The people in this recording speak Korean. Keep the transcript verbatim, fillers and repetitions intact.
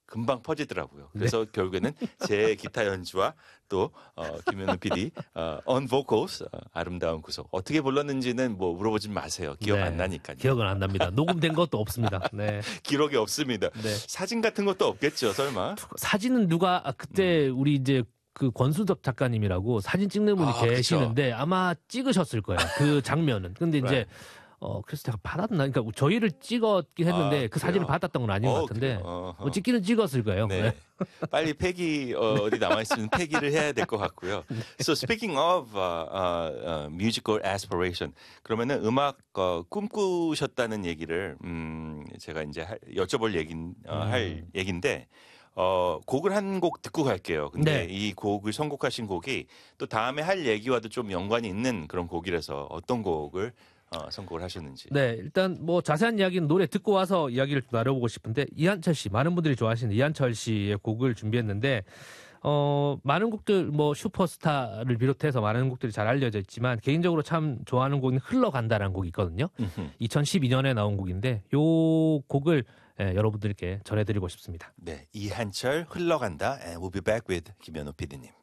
금방 퍼지더라고요. 그래서 네. 결국에는 제 기타 연주와 또 어, 김현우 피디 어, on vocals 어, 아름다운 구속 어떻게 불렀는지는 뭐 물어보지 마세요. 기억 네. 안 나니까요. 기억은 안 납니다. 녹음된 것도 없습니다. 네. 기록이 없습니다. 네. 사진 같은 것도 없겠죠, 설마? 사진은 누가 아, 그때 음. 우리 이제 그 권수덕 작가님이라고 사진 찍는 분이 아, 계시는데 그쵸. 아마 찍으셨을 거예요. 그 장면은. 근데 이제 right. 어, 그래서 제가 받았나? 그러니까 저희를 찍었긴 했는데 아, 그 사진을 받았던 건 아닌 어, 것 같은데 뭐 찍기는 찍었을 거예요. 네. 네. 빨리 폐기 어, 어디 남아있으면 폐기를 해야 될 것 같고요. So speaking of uh, uh, musical aspiration, 그러면은 음악 어, 꿈꾸셨다는 얘기를 음, 제가 이제 할, 여쭤볼 얘긴 어, 음. 할 얘긴데. 어, 곡을 한 곡 듣고 갈게요. 근데 네. 이 곡을 선곡하신 곡이 또 다음에 할 얘기와도 좀 연관이 있는 그런 곡이라서 어떤 곡을 어, 선곡을 하셨는지. 네, 일단 뭐 자세한 이야기는 노래 듣고 와서 이야기를 좀 나눠보고 싶은데 이한철 씨, 많은 분들이 좋아하시는 이한철 씨의 곡을 준비했는데 어, 많은 곡들 뭐 슈퍼스타를 비롯해서 많은 곡들이 잘 알려져 있지만 개인적으로 참 좋아하는 곡은 흘러간다라는 곡이 있거든요. 음흠. 이천십이 년에 나온 곡인데 요 곡을 예, 여러분들께 전해드리고 싶습니다. 네, 이한철 흘러간다. And we'll be back with 김현우 피디님.